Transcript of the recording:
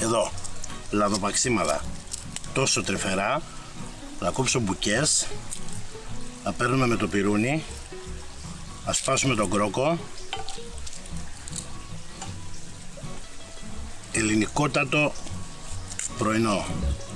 Εδώ, λαδοπαξίματα. Τόσο τρυφερά. Θα κόψω μπουκές. Θα παίρνουμε με το πυρούνι. Θα σπάσουμε τον κρόκο. Ελληνικότατο πρωινό.